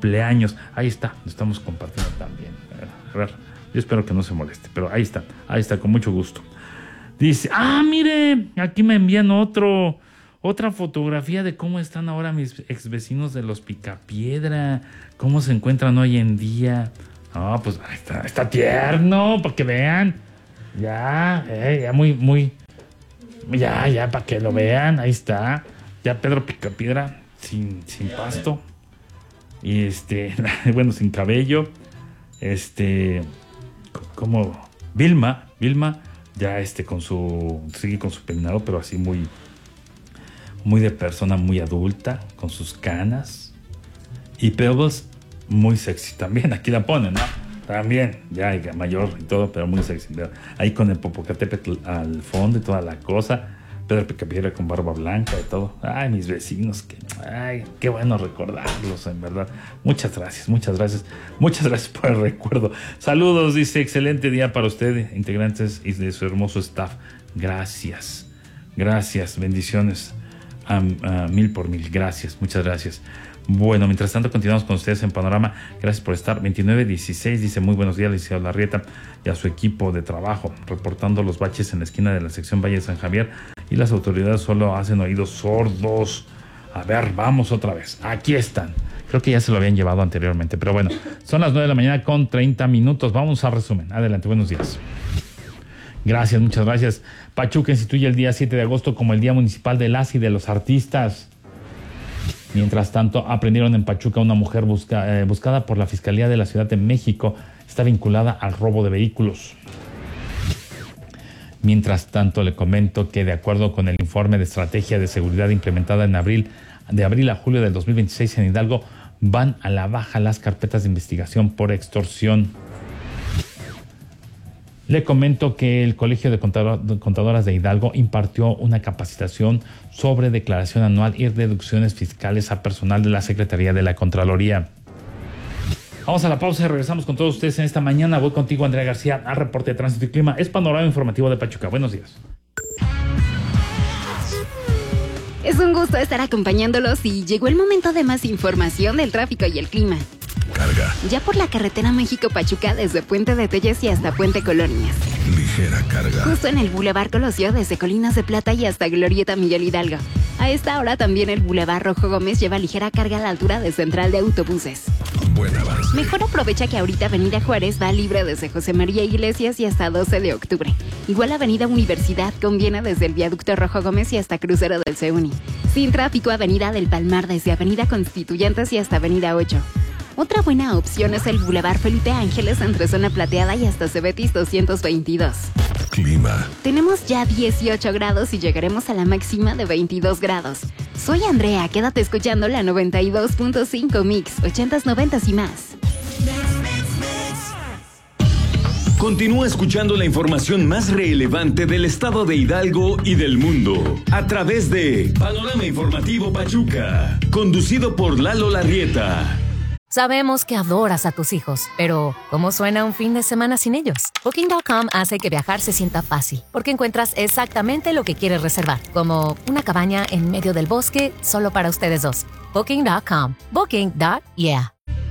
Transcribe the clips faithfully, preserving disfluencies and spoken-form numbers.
cumpleaños. Ahí está, lo estamos compartiendo también. A ver, yo espero que no se moleste, pero ahí está, ahí está, con mucho gusto. Dice, ah, mire, aquí me envían otro, otra fotografía de cómo están ahora mis ex vecinos de los Picapiedra, cómo se encuentran hoy en día. Ah, pues ahí está, está tierno, para que vean. Ya, eh, ya muy, muy, ya, ya, para que lo vean, ahí está. Ya Pedro Picapiedra, sin, sin pasto, y este, bueno, sin cabello, este, como Vilma, Vilma, ya este con su, sigue con su peinado, pero así muy, muy de persona muy adulta, con sus canas. Y Pebbles, muy sexy también, aquí la ponen, ¿no? También, ya mayor y todo, pero muy sexy. Ahí con el Popocatépetl al fondo y toda la cosa. Pedro Picapiedra con barba blanca y todo. Ay, mis vecinos, que, ay, qué bueno recordarlos, en verdad. Muchas gracias, muchas gracias. Muchas gracias por el recuerdo. Saludos, dice, excelente día para usted, integrantes y de su hermoso staff. Gracias, gracias, bendiciones a, a mil por mil. Gracias, muchas gracias. Bueno, mientras tanto continuamos con ustedes en Panorama. Gracias por estar. veintinueve dieciséis dice, muy buenos días, licenciado Larrieta y a su equipo de trabajo, reportando los baches en la esquina de la sección Valle de San Javier, y las autoridades solo hacen oídos sordos. A ver, vamos otra vez. Aquí están. Creo que ya se lo habían llevado anteriormente, pero bueno, son las nueve de la mañana con treinta minutos. Vamos a resumen. Adelante, buenos días. Gracias, muchas gracias. Pachuca instituye el día siete de agosto como el Día Municipal de las y de los Artistas. Mientras tanto, aprendieron en Pachuca una mujer busca, eh, buscada por la Fiscalía de la Ciudad de México. Está vinculada al robo de vehículos. Mientras tanto, le comento que de acuerdo con el informe de estrategia de seguridad implementada en abril, de abril a julio del dos mil veintiséis en Hidalgo, van a la baja las carpetas de investigación por extorsión. Le comento que el Colegio de Contadoras de Hidalgo impartió una capacitación sobre declaración anual y deducciones fiscales a personal de la Secretaría de la Contraloría. Vamos a la pausa y regresamos con todos ustedes en esta mañana. Voy contigo, Andrea García, al reporte de tránsito y clima. Es Panorama Informativo de Pachuca. Buenos días. Es un gusto estar acompañándolos y llegó el momento de más información del tráfico y el clima. Carga. Ya por la carretera México-Pachuca desde Puente de Telles y hasta Puente Colonias. Ligera carga. Justo en el Boulevard Colosio desde Colinas de Plata y hasta Glorieta Miguel Hidalgo. A esta hora también el Boulevard Rojo Gómez lleva ligera carga a la altura de Central de Autobuses. Buen avance. Mejor aprovecha que ahorita Avenida Juárez va libre desde José María Iglesias y hasta doce de octubre. Igual Avenida Universidad conviene desde el Viaducto Rojo Gómez y hasta Crucero del CEUNI. Sin tráfico, Avenida del Palmar desde Avenida Constituyentes y hasta Avenida ocho. Otra buena opción es el Boulevard Felipe Ángeles entre Zona Plateada y hasta Cebetis doscientos veintidós. Clima. Tenemos ya dieciocho grados y llegaremos a la máxima de veintidós grados. Soy Andrea, quédate escuchando la noventa y dos punto cinco Mix, ochentas, noventas y más. Continúa escuchando la información más relevante del estado de Hidalgo y del mundo a través de Panorama Informativo Pachuca, conducido por Lalo Larrieta. Sabemos que adoras a tus hijos, pero ¿cómo suena un fin de semana sin ellos? Booking punto com hace que viajar se sienta fácil, porque encuentras exactamente lo que quieres reservar, como una cabaña en medio del bosque solo para ustedes dos. Booking punto com. Booking. Yeah.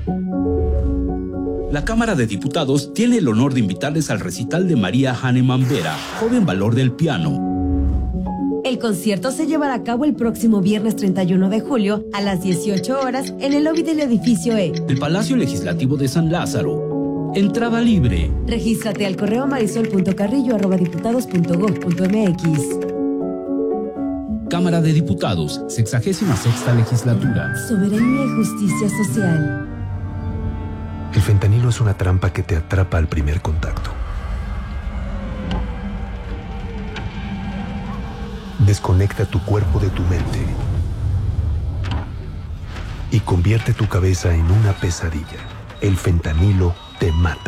La Cámara de Diputados tiene el honor de invitarles al recital de María Hahnemann Vera, joven valor del piano. El concierto se llevará a cabo el próximo viernes treinta y uno de julio a las dieciocho horas en el lobby del edificio E del Palacio Legislativo de San Lázaro. Entrada libre. Regístrate al correo marisol punto carrillo arroba diputados punto gob punto mx. Cámara de Diputados, sexagésima sexta legislatura. Soberanía y justicia social. El fentanilo es una trampa que te atrapa al primer contacto. Desconecta tu cuerpo de tu mente y convierte tu cabeza en una pesadilla. El fentanilo te mata.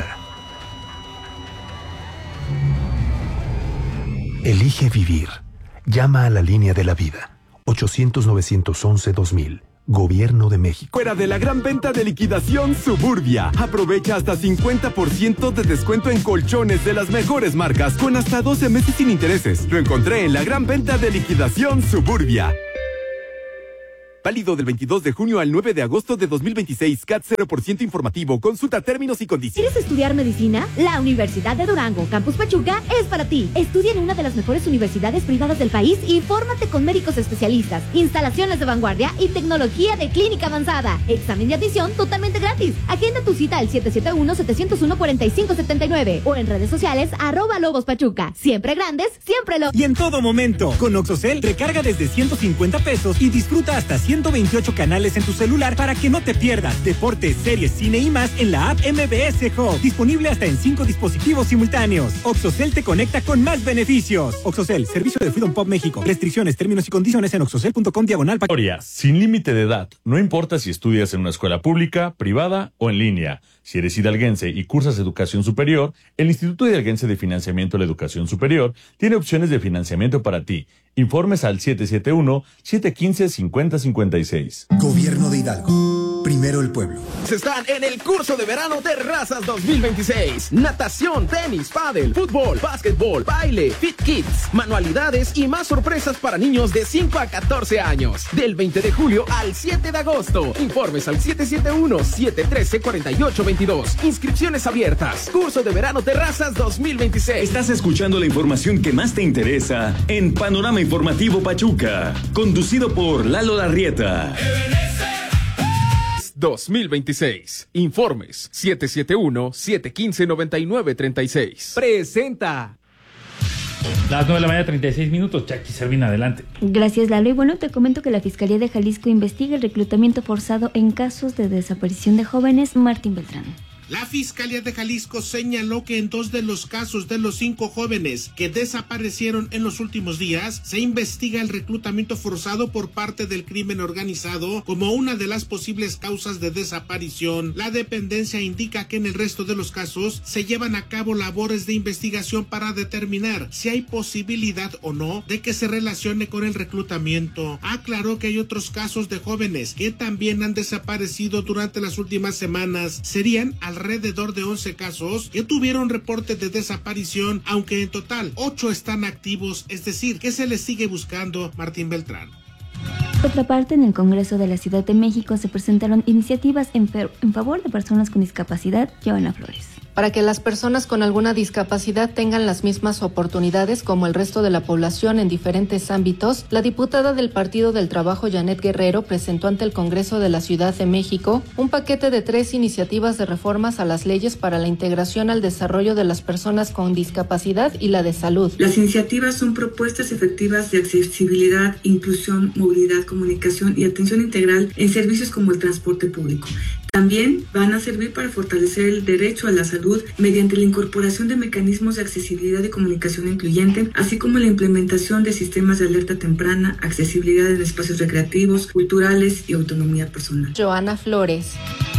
Elige vivir. Llama a la línea de la vida. ochocientos, novecientos once, dos mil. Gobierno de México. Fuera de la gran venta de liquidación Suburbia. Aprovecha hasta cincuenta por ciento de descuento en colchones de las mejores marcas con hasta doce meses sin intereses. Lo encontré en la gran venta de liquidación Suburbia. Válido del veintidós de junio al nueve de agosto de dos mil veintiséis. C A T cero por ciento informativo. Consulta términos y condiciones. ¿Quieres estudiar medicina? La Universidad de Durango, Campus Pachuca, es para ti. Estudia en una de las mejores universidades privadas del país y fórmate con médicos especialistas, instalaciones de vanguardia y tecnología de clínica avanzada. Examen de admisión totalmente gratis. Agenda tu cita al siete siete uno, siete cero uno, cuatro cinco siete nueve o en redes sociales arroba Lobos Pachuca. Siempre grandes, siempre lo... Y en todo momento, con Oxocel, recarga desde ciento cincuenta pesos y disfruta hasta ciento veintiocho canales en tu celular para que no te pierdas deportes, series, cine y más en la app M B S Hub. Disponible hasta en cinco dispositivos simultáneos. Oxocel te conecta con más beneficios. Oxocel, servicio de Freedom Pop México. Restricciones, términos y condiciones en oxocel punto com diagonal. Sin límite de edad. No importa si estudias en una escuela pública, privada o en línea. Si eres hidalguense y cursas educación superior, el Instituto Hidalguense de Financiamiento de la Educación Superior tiene opciones de financiamiento para ti. Informes al siete siete uno, siete uno cinco, cinco cero cinco seis. Gobierno de Hidalgo. Primero el pueblo. Están en el curso de verano Terrazas dos mil veintiséis. Natación, tenis, pádel, fútbol, básquetbol, baile, fit kids, manualidades y más sorpresas para niños de cinco a catorce años. Del veinte de julio al siete de agosto. Informes al siete siete uno, siete uno tres, cuatro ocho dos dos. Inscripciones abiertas. Curso de verano Terrazas dos mil veintiséis. Estás escuchando la información que más te interesa en Panorama Informativo Pachuca. Conducido por Lalo Larrieta. dos mil veintiséis. Informes siete siete uno, siete uno cinco, nueve nueve tres seis. Presenta. Las nueve de la mañana, treinta y seis minutos. Jackie Servín, adelante. Gracias, Lalo. Y bueno, te comento que la Fiscalía de Jalisco investiga el reclutamiento forzado en casos de desaparición de jóvenes. Martín Beltrán. La Fiscalía de Jalisco señaló que en dos de los casos de los cinco jóvenes que desaparecieron en los últimos días, se investiga el reclutamiento forzado por parte del crimen organizado como una de las posibles causas de desaparición. La dependencia indica que en el resto de los casos se llevan a cabo labores de investigación para determinar si hay posibilidad o no de que se relacione con el reclutamiento. Aclaró que hay otros casos de jóvenes que también han desaparecido durante las últimas semanas. Serían al alrededor de once casos que tuvieron reporte de desaparición, aunque en total ocho están activos, es decir, que se les sigue buscando. Martín Beltrán. Por otra parte, en el Congreso de la Ciudad de México se presentaron iniciativas en, en favor de personas con discapacidad. Joana Flores. Para que las personas con alguna discapacidad tengan las mismas oportunidades como el resto de la población en diferentes ámbitos, la diputada del Partido del Trabajo, Janet Guerrero, presentó ante el Congreso de la Ciudad de México un paquete de tres iniciativas de reformas a las leyes para la integración al desarrollo de las personas con discapacidad y la de salud. Las iniciativas son propuestas efectivas de accesibilidad, inclusión, movilidad, comunicación y atención integral en servicios como el transporte público. También van a servir para fortalecer el derecho a la salud mediante la incorporación de mecanismos de accesibilidad y comunicación incluyente, así como la implementación de sistemas de alerta temprana, accesibilidad en espacios recreativos, culturales y autonomía personal. Joana Flores.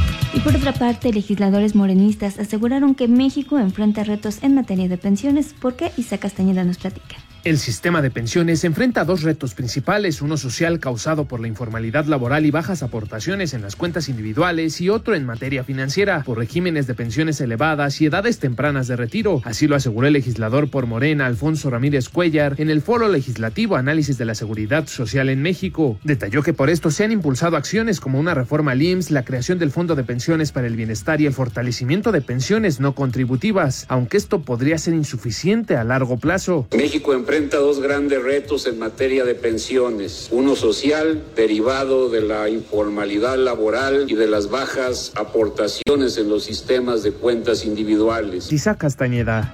Y por otra parte, legisladores morenistas aseguraron que México enfrenta retos en materia de pensiones. ¿Por qué? Isa Castañeda nos platica. El sistema de pensiones enfrenta dos retos principales, uno social causado por la informalidad laboral y bajas aportaciones en las cuentas individuales y otro en materia financiera por regímenes de pensiones elevadas y edades tempranas de retiro. Así lo aseguró el legislador por Morena, Alfonso Ramírez Cuellar, en el Foro Legislativo Análisis de la Seguridad Social en México. Detalló que por esto se han impulsado acciones como una reforma al I M S S, la creación del Fondo de Pensiones para el Bienestar y el fortalecimiento de pensiones no contributivas, aunque esto podría ser insuficiente a largo plazo. México enfrenta dos grandes retos en materia de pensiones, uno social, derivado de la informalidad laboral y de las bajas aportaciones en los sistemas de cuentas individuales. Isa Castañeda.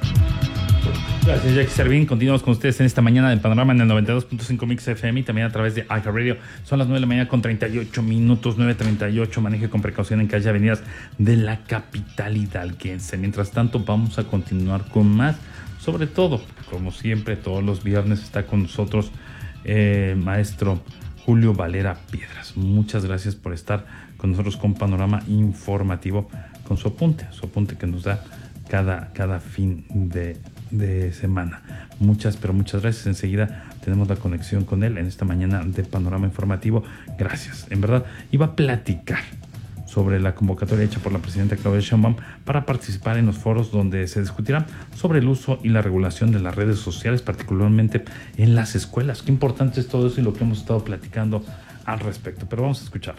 Gracias, Jackie Servín. Continuamos con ustedes en esta mañana del Panorama en el noventa y dos punto cinco Mix F M y también a través de iHeartRadio. Son las nueve de la mañana con treinta y ocho minutos, nueve treinta y ocho. Maneje con precaución en calle avenidas de la capital hidalguense. Mientras tanto, vamos a continuar con más. Sobre todo, como siempre, todos los viernes está con nosotros eh, maestro Julio Valera Piedras. Muchas gracias por estar con nosotros con Panorama Informativo, con su apunte, su apunte que nos da cada, cada fin de, de semana. Muchas, pero muchas gracias. Enseguida tenemos la conexión con él en esta mañana de Panorama Informativo. Gracias. En verdad, iba a platicar sobre la convocatoria hecha por la presidenta Claudia Sheinbaum para participar en los foros donde se discutirá sobre el uso y la regulación de las redes sociales, particularmente en las escuelas. Qué importante es todo eso y lo que hemos estado platicando al respecto. Pero vamos a escuchar.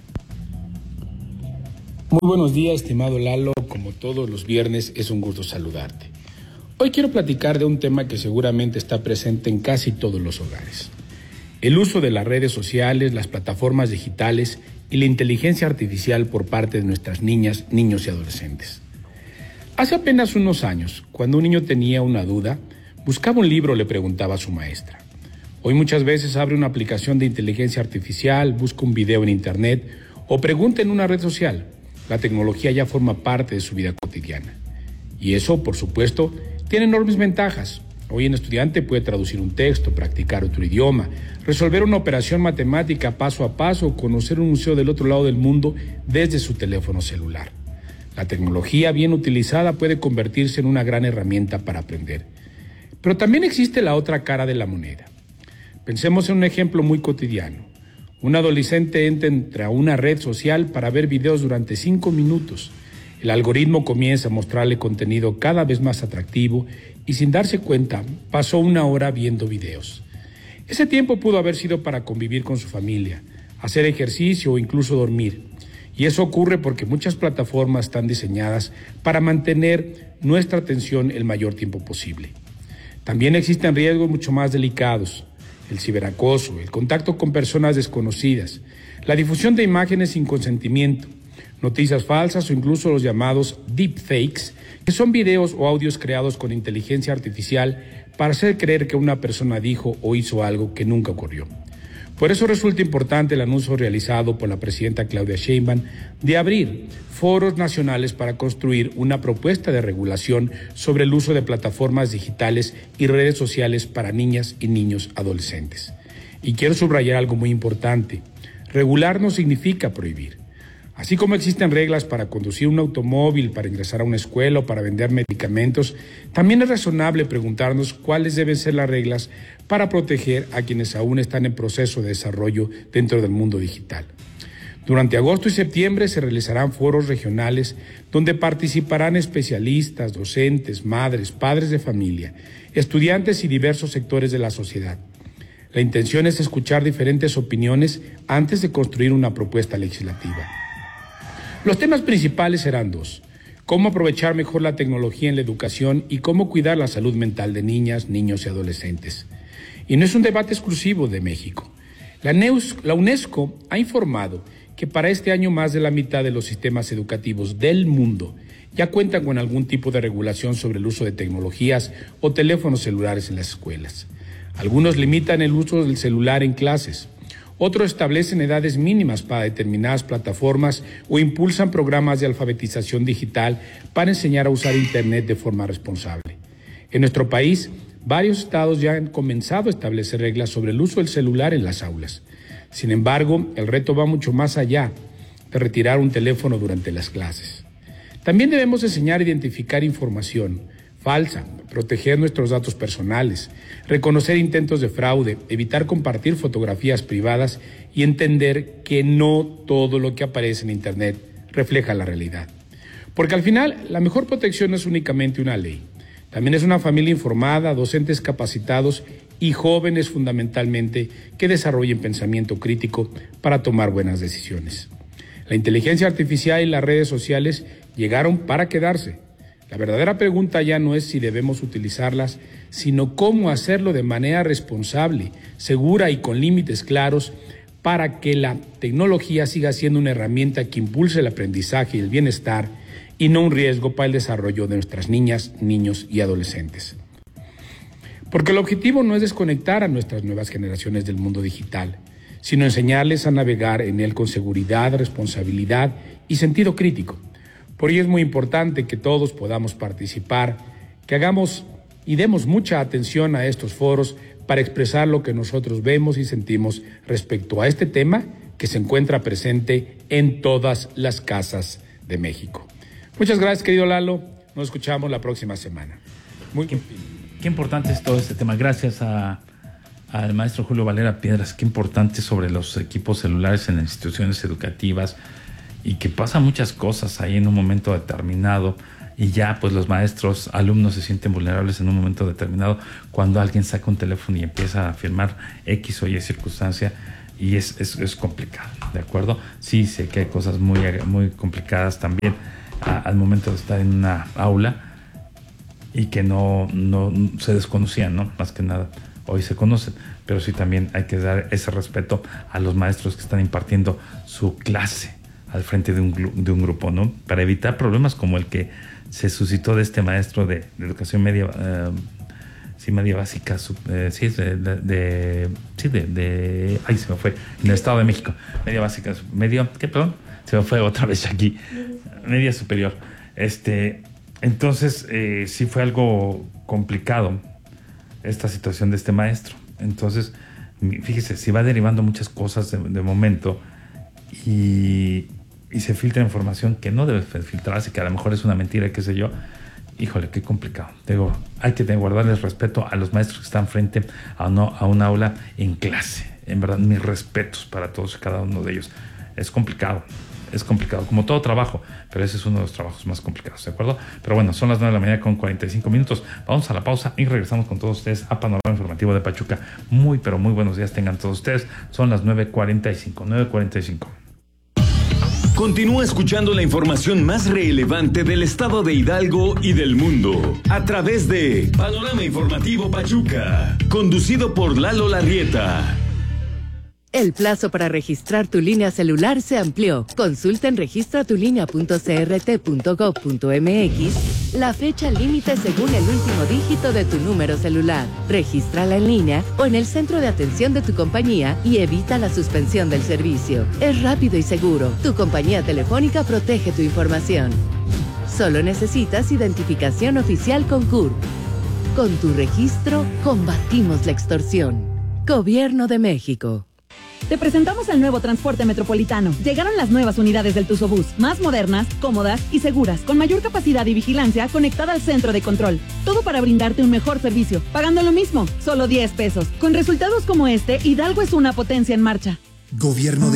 Muy buenos días, estimado Lalo. Como todos los viernes, es un gusto saludarte. Hoy quiero platicar de un tema que seguramente está presente en casi todos los hogares. El uso de las redes sociales, las plataformas digitales y la inteligencia artificial por parte de nuestras niñas, niños y adolescentes. Hace apenas unos años, cuando un niño tenía una duda, buscaba un libro o le preguntaba a su maestra. Hoy muchas veces abre una aplicación de inteligencia artificial, busca un video en internet o pregunta en una red social. La tecnología ya forma parte de su vida cotidiana. Y eso, por supuesto, tiene enormes ventajas. Hoy un estudiante puede traducir un texto, practicar otro idioma, resolver una operación matemática paso a paso o conocer un museo del otro lado del mundo desde su teléfono celular. La tecnología bien utilizada puede convertirse en una gran herramienta para aprender. Pero también existe la otra cara de la moneda. Pensemos en un ejemplo muy cotidiano. Un adolescente entra a una red social para ver videos durante cinco minutos. El algoritmo comienza a mostrarle contenido cada vez más atractivo y sin darse cuenta pasó una hora viendo videos. Ese tiempo pudo haber sido para convivir con su familia, hacer ejercicio o incluso dormir. Y eso ocurre porque muchas plataformas están diseñadas para mantener nuestra atención el mayor tiempo posible. También existen riesgos mucho más delicados. El ciberacoso, el contacto con personas desconocidas, la difusión de imágenes sin consentimiento, noticias falsas o incluso los llamados deepfakes, que son videos o audios creados con inteligencia artificial para hacer creer que una persona dijo o hizo algo que nunca ocurrió. Por eso resulta importante el anuncio realizado por la presidenta Claudia Sheinbaum de abrir foros nacionales para construir una propuesta de regulación sobre el uso de plataformas digitales y redes sociales para niñas y niños adolescentes. Y quiero subrayar algo muy importante. Regular no significa prohibir. Así como existen reglas para conducir un automóvil, para ingresar a una escuela o para vender medicamentos, también es razonable preguntarnos cuáles deben ser las reglas para proteger a quienes aún están en proceso de desarrollo dentro del mundo digital. Durante agosto y septiembre se realizarán foros regionales donde participarán especialistas, docentes, madres, padres de familia, estudiantes y diversos sectores de la sociedad. La intención es escuchar diferentes opiniones antes de construir una propuesta legislativa. Los temas principales serán dos: cómo aprovechar mejor la tecnología en la educación y cómo cuidar la salud mental de niñas, niños y adolescentes. Y no es un debate exclusivo de México. La, Neus, la UNESCO ha informado que para este año más de la mitad de los sistemas educativos del mundo ya cuentan con algún tipo de regulación sobre el uso de tecnologías o teléfonos celulares en las escuelas. Algunos limitan el uso del celular en clases. Otros establecen edades mínimas para determinadas plataformas o impulsan programas de alfabetización digital para enseñar a usar Internet de forma responsable. En nuestro país, varios estados ya han comenzado a establecer reglas sobre el uso del celular en las aulas. Sin embargo, el reto va mucho más allá de retirar un teléfono durante las clases. También debemos enseñar a identificar información falsa, proteger nuestros datos personales, reconocer intentos de fraude, evitar compartir fotografías privadas y entender que no todo lo que aparece en Internet refleja la realidad. Porque al final, la mejor protección no es únicamente una ley. También es una familia informada, docentes capacitados y jóvenes fundamentalmente que desarrollen pensamiento crítico para tomar buenas decisiones. La inteligencia artificial y las redes sociales llegaron para quedarse. La verdadera pregunta ya no es si debemos utilizarlas, sino cómo hacerlo de manera responsable, segura y con límites claros para que la tecnología siga siendo una herramienta que impulse el aprendizaje y el bienestar y no un riesgo para el desarrollo de nuestras niñas, niños y adolescentes. Porque el objetivo no es desconectar a nuestras nuevas generaciones del mundo digital, sino enseñarles a navegar en él con seguridad, responsabilidad y sentido crítico. Por ello es muy importante que todos podamos participar, que hagamos y demos mucha atención a estos foros para expresar lo que nosotros vemos y sentimos respecto a este tema que se encuentra presente en todas las casas de México. Muchas gracias, querido Lalo. Nos escuchamos la próxima semana. Muy qué, qué importante es todo este tema. Gracias a, al maestro Julio Valera Piedras. Qué importante sobre los equipos celulares en las instituciones educativas y que pasan muchas cosas ahí en un momento determinado y ya pues los maestros, alumnos se sienten vulnerables en un momento determinado cuando alguien saca un teléfono y empieza a firmar X o Y circunstancia y es, es, es complicado, ¿de acuerdo? Sí, sé que hay cosas muy, muy complicadas también a, al momento de estar en una aula y que no, no se desconocían, ¿no? Más que nada, hoy se conocen, pero sí también hay que dar ese respeto a los maestros que están impartiendo su clase al frente de un, de un grupo, ¿no? Para evitar problemas como el que se suscitó de este maestro de, de educación media, uh, sí, media básica, sub, eh, sí, de, de, de, sí, de, de, ay, se me fue, en el Estado de México, media básica, medio, ¿qué, perdón? Se me fue otra vez aquí, media superior. Este, entonces, eh, sí fue algo complicado esta situación de este maestro. Entonces, fíjese, si va derivando muchas cosas de, de momento y, y se filtra información que no debe filtrarse, que a lo mejor es una mentira, qué sé yo, híjole, qué complicado. Digo, hay que guardarles respeto a los maestros que están frente a, uno, a un aula en clase. En verdad, mis respetos para todos y cada uno de ellos. Es complicado, es complicado, como todo trabajo, pero ese es uno de los trabajos más complicados, ¿de acuerdo? Pero bueno, son las nueve de la mañana con cuarenta y cinco minutos. Vamos a la pausa y regresamos con todos ustedes a Panorama Informativo de Pachuca. Muy, pero muy buenos días tengan todos ustedes. Son las nueve cuarenta y cinco, nueve cuarenta y cinco. Continúa escuchando la información más relevante del estado de Hidalgo y del mundo a través de Panorama Informativo Pachuca, conducido por Lalo Larrieta. El plazo para registrar tu línea celular se amplió. Consulta en registra tu línea punto c r t punto gov punto m x la fecha límite según el último dígito de tu número celular. Regístrala en línea o en el centro de atención de tu compañía y evita la suspensión del servicio. Es rápido y seguro. Tu compañía telefónica protege tu información. Solo necesitas identificación oficial con C U R. Con tu registro, combatimos la extorsión. Gobierno de México. Te presentamos el nuevo transporte metropolitano. Llegaron las nuevas unidades del Tuzobús, más modernas, cómodas y seguras, con mayor capacidad y vigilancia conectada al centro de control. Todo para brindarte un mejor servicio, pagando lo mismo, solo diez pesos. Con resultados como este, Hidalgo es una potencia en marcha. Gobierno de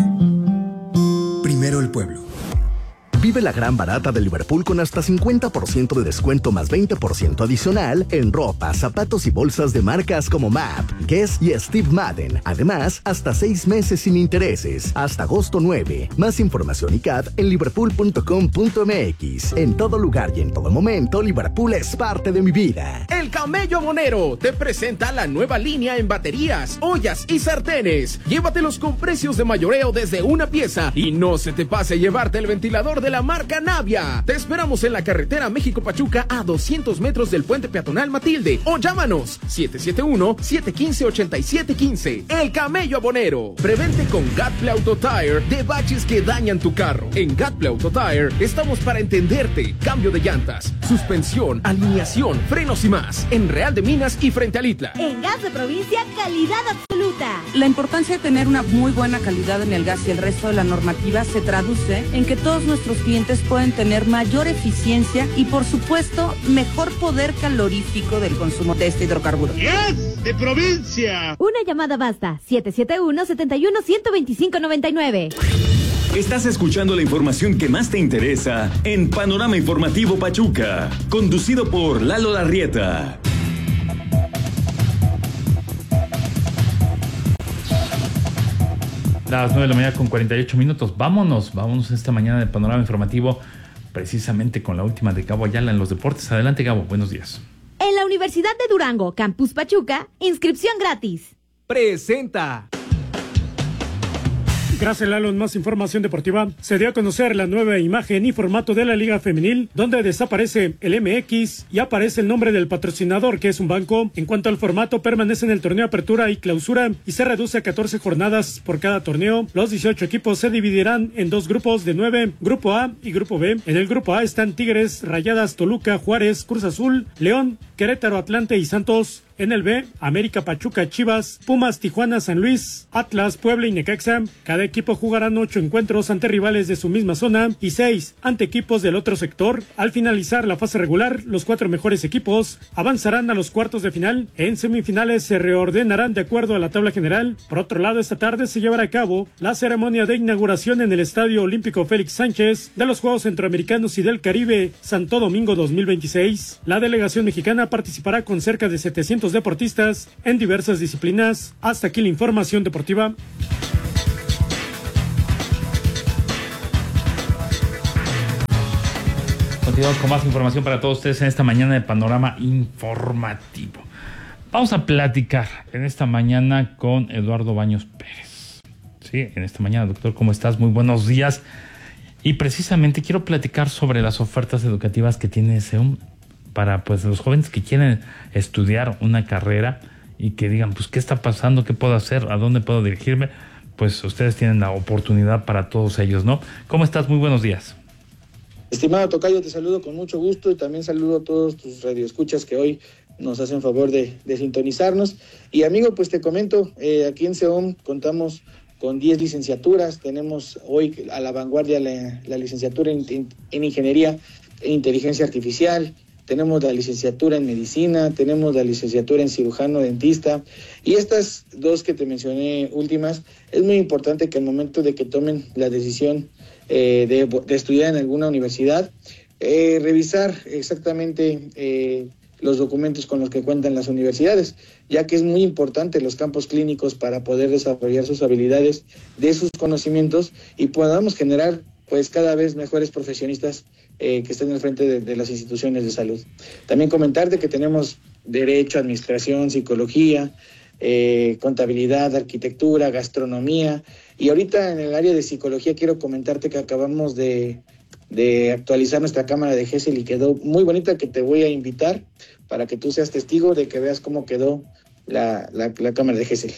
Hidalgo. Primero el pueblo. Vive la gran barata de Liverpool con hasta cincuenta por ciento de descuento más veinte por ciento adicional en ropa, zapatos y bolsas de marcas como M A P, Guess y Steve Madden. Además, hasta seis meses sin intereses, hasta agosto nueve. Más información y C A D en liverpool punto com punto m x. En todo lugar y en todo momento, Liverpool es parte de mi vida. El Camello Bonero te presenta la nueva línea en baterías, ollas y sartenes. Llévatelos con precios de mayoreo desde una pieza y no se te pase llevarte el ventilador de la marca Navia. Te esperamos en la carretera México-Pachuca a doscientos metros del puente peatonal Matilde o llámanos siete siete uno, siete uno cinco, ocho siete uno cinco. El Camello Bonero. Prevente con Gatple Auto Tire de baches que dañan tu carro. En Gatple Auto Tire estamos para entenderte. Cambio de llantas, suspensión, alineación, frenos y más. En Real de Minas y frente al Itla. En Gas de Provincia, calidad absoluta. La importancia de tener una muy buena calidad en el gas y el resto de la normativa se traduce en que todos nuestros clientes pueden tener mayor eficiencia y, por supuesto, mejor poder calorífico del consumo de este hidrocarburo. ¡Gas de Provincia! Una llamada basta. siete siete uno, siete uno, uno dos cinco, nueve nueve. Estás escuchando la información que más te interesa en Panorama Informativo Pachuca, conducido por Lalo Larrieta. Las nueve de la mañana con cuarenta y ocho minutos. Vámonos, vámonos esta mañana de Panorama Informativo, precisamente con la última de Gabo Ayala en los deportes. Adelante, Gabo, buenos días. En la Universidad de Durango, Campus Pachuca, inscripción gratis. Presenta. Gracias, Lalo. En más información deportiva, se dio a conocer la nueva imagen y formato de la Liga Femenil, donde desaparece el M X y aparece el nombre del patrocinador, que es un banco. En cuanto al formato, permanece en el torneo Apertura y Clausura y se reduce a catorce jornadas por cada torneo. Los dieciocho equipos se dividirán en dos grupos de nueve, Grupo A y Grupo B. En el Grupo A están Tigres, Rayadas, Toluca, Juárez, Cruz Azul, León, Querétaro, Atlante y Santos. En el B, América, Pachuca, Chivas, Pumas, Tijuana, San Luis, Atlas, Puebla y Necaxa. Cada equipo jugarán ocho encuentros ante rivales de su misma zona y seis ante equipos del otro sector. Al finalizar la fase regular, los cuatro mejores equipos avanzarán a los cuartos de final. En semifinales se reordenarán de acuerdo a la tabla general. Por otro lado, esta tarde se llevará a cabo la ceremonia de inauguración en el Estadio Olímpico Félix Sánchez de los Juegos Centroamericanos y del Caribe Santo Domingo dos mil veintiséis. La delegación mexicana participará con cerca de setecientos doscientos deportistas en diversas disciplinas. Hasta aquí la información deportiva. Continuamos con más información para todos ustedes en esta mañana de Panorama Informativo. Vamos a platicar en esta mañana con Eduardo Baños Pérez. Sí, en esta mañana, doctor, ¿cómo estás? Muy buenos días. Y precisamente quiero platicar sobre las ofertas educativas que tiene SEUM para pues los jóvenes que quieren estudiar una carrera y que digan, pues, ¿qué está pasando? ¿Qué puedo hacer? ¿A dónde puedo dirigirme? Pues ustedes tienen la oportunidad para todos ellos, ¿no? ¿Cómo estás? Muy buenos días. Estimado tocayo, te saludo con mucho gusto y también saludo a todos tus radioescuchas que hoy nos hacen favor de, de sintonizarnos. Y amigo, pues te comento, eh, aquí en SEUM contamos con diez licenciaturas. Tenemos hoy a la vanguardia la, la licenciatura en, en, en Ingeniería e Inteligencia Artificial, tenemos la licenciatura en Medicina, tenemos la licenciatura en Cirujano Dentista, y estas dos que te mencioné últimas, es muy importante que al momento de que tomen la decisión eh, de, de estudiar en alguna universidad, eh, revisar exactamente eh, los documentos con los que cuentan las universidades, ya que es muy importante los campos clínicos para poder desarrollar sus habilidades, de sus conocimientos, y podamos generar pues cada vez mejores profesionistas eh, que estén al frente de, de las instituciones de salud. También comentarte que tenemos Derecho, Administración, Psicología, eh, Contabilidad, Arquitectura, Gastronomía, y ahorita en el área de Psicología quiero comentarte que acabamos de, de actualizar nuestra cámara de GESEL y quedó muy bonita, que te voy a invitar para que tú seas testigo de que veas cómo quedó la, la, la cámara de GESEL.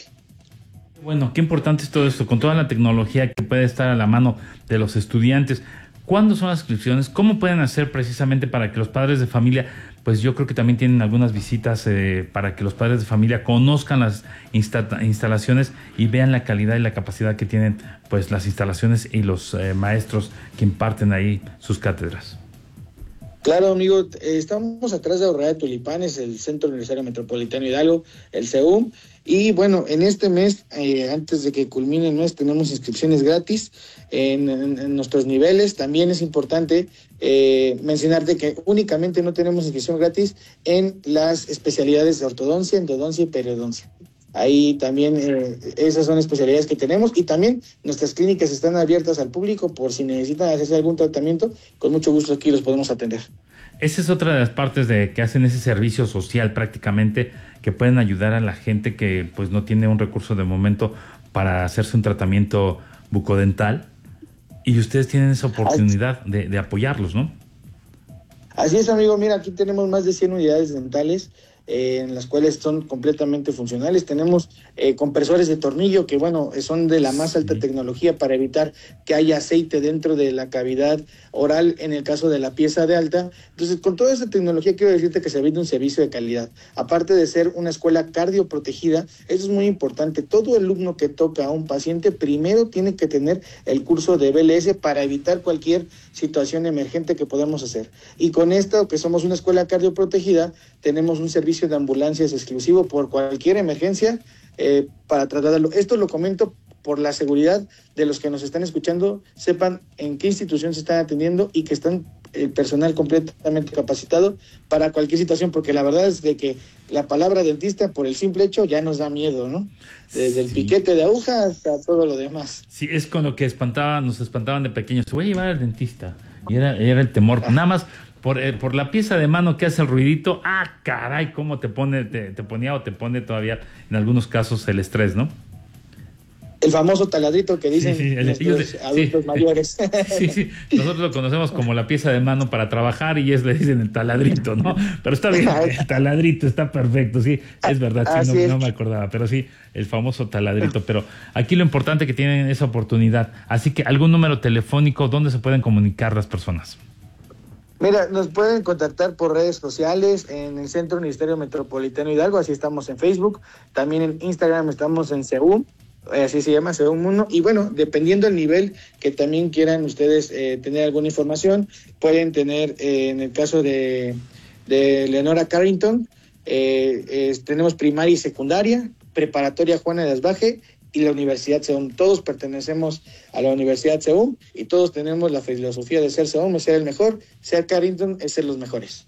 Bueno, qué importante es todo esto, con toda la tecnología que puede estar a la mano de los estudiantes. ¿Cuándo son las inscripciones? ¿Cómo pueden hacer precisamente para que los padres de familia, pues yo creo que también tienen algunas visitas eh, para que los padres de familia conozcan las insta- instalaciones y vean la calidad y la capacidad que tienen pues las instalaciones y los eh, maestros que imparten ahí sus cátedras? Claro, amigo, eh, estamos atrás de Ahorrada de Tulipanes, el Centro Universitario Metropolitano Hidalgo, el SEUM, y bueno, en este mes, eh, antes de que culmine el mes, tenemos inscripciones gratis en, en, en nuestros niveles. También es importante eh, mencionarte que únicamente no tenemos inscripción gratis en las especialidades de ortodoncia, endodoncia y periodoncia. Ahí también eh, esas son especialidades que tenemos, y también nuestras clínicas están abiertas al público por si necesitan hacerse algún tratamiento, con mucho gusto aquí los podemos atender. Esa es otra de las partes de que hacen ese servicio social prácticamente, que pueden ayudar a la gente que pues no tiene un recurso de momento para hacerse un tratamiento bucodental, y ustedes tienen esa oportunidad de, de apoyarlos, ¿no? Así es, amigo, mira, aquí tenemos más de cien unidades dentales, Eh, en las cuales son completamente funcionales. Tenemos eh, compresores de tornillo que, bueno, son de la más alta sí. tecnología para evitar que haya aceite dentro de la cavidad oral en el caso de la pieza de alta. Entonces, con toda esa tecnología quiero decirte que se brinda un servicio de calidad. Aparte de ser una escuela cardioprotegida, eso es muy importante. Todo alumno que toca a un paciente primero tiene que tener el curso de B L S para evitar cualquier situación emergente que podamos hacer. Y con esto, que somos una escuela cardioprotegida, tenemos un servicio de ambulancias exclusivo por cualquier emergencia eh, para tratarlo. Esto lo comento por la seguridad de los que nos están escuchando, sepan en qué institución se están atendiendo y que están el personal completamente capacitado para cualquier situación, porque la verdad es de que la palabra dentista, por el simple hecho, ya nos da miedo, ¿no? Desde el sí. piquete de aguja hasta todo lo demás. Sí, es con lo que espantaba, nos espantaban de pequeños. Voy a llevar al dentista. Y era, era el temor. Ah. Nada más por, eh, por la pieza de mano que hace el ruidito. Ah, caray, cómo te pone, te, te ponía o te pone todavía en algunos casos el estrés, ¿no? El famoso taladrito que dicen sí, sí, nuestros de, adultos sí. mayores. Sí, sí, nosotros lo conocemos como la pieza de mano para trabajar y es le dicen el taladrito, ¿no? Pero está bien, el taladrito está perfecto, sí, es verdad, sí, no, no me acordaba, pero sí, el famoso taladrito. Pero aquí lo importante es que tienen esa oportunidad. Así que, ¿algún número telefónico donde se pueden comunicar las personas? Mira, nos pueden contactar por redes sociales en el Centro Universitario Metropolitano Hidalgo, así estamos en Facebook, también en Instagram estamos en SEUM, así se llama, SEUM uno, y bueno, dependiendo del nivel que también quieran ustedes eh, tener alguna información, pueden tener, eh, en el caso de, de Leonora Carrington, eh, eh, tenemos primaria y secundaria, preparatoria Juana de Asbaje y la Universidad SEUM. Todos pertenecemos a la Universidad SEUM y todos tenemos la filosofía de ser SEUM, es ser el mejor, ser Carrington es ser los mejores.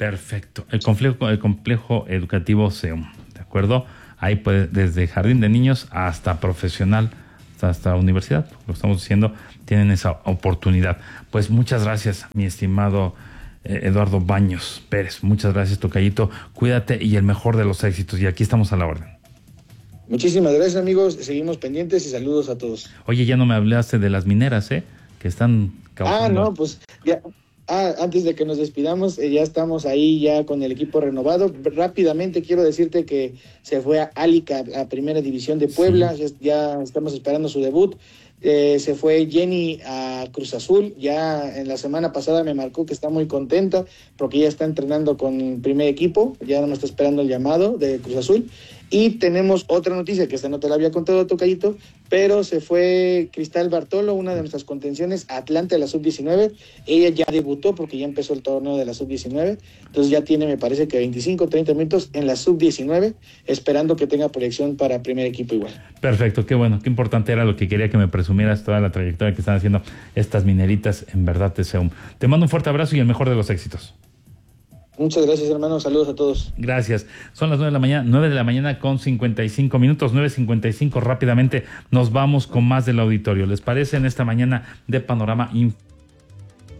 Perfecto. El complejo, el complejo educativo SEUM, ¿de acuerdo? Ahí puede, desde jardín de niños hasta profesional, hasta, hasta universidad, lo estamos diciendo, tienen esa oportunidad. Pues muchas gracias, mi estimado eh, Eduardo Baños Pérez. Muchas gracias, tocayito. Cuídate y el mejor de los éxitos. Y aquí estamos a la orden. Muchísimas gracias, amigos. Seguimos pendientes y saludos a todos. Oye, ya no me hablaste de las mineras, ¿eh? Que están causando... Ah, no, pues ya... Ah, antes de que nos despidamos, eh, ya estamos ahí ya con el equipo renovado. Rápidamente quiero decirte que se fue a Álica, a Primera División de Puebla, sí. ya, ya estamos esperando su debut. Eh, se fue Jenny a Cruz Azul, ya en la semana pasada me marcó que está muy contenta porque ya está entrenando con el primer equipo, ya no me está esperando el llamado de Cruz Azul. Y tenemos otra noticia que esta no te la había contado, tocayito, pero se fue Cristal Bartolo, una de nuestras contenciones, a Atlante, a la sub diecinueve. Ella ya debutó porque ya empezó el torneo de la sub diecinueve, entonces ya tiene, me parece que veinticinco, treinta minutos en la sub diecinueve, esperando que tenga proyección para primer equipo igual. Perfecto, qué bueno, qué importante era lo que quería que me presumieras, toda la trayectoria que están haciendo estas mineritas, en verdad te SEUM. Te mando un fuerte abrazo y el mejor de los éxitos. Muchas gracias, hermano. Saludos a todos. Gracias. Son las nueve de la mañana, nueve de la mañana con cincuenta y cinco minutos, nueve cincuenta y cinco. Rápidamente nos vamos con más del auditorio. ¿Les parece en esta mañana de Panorama Informativo?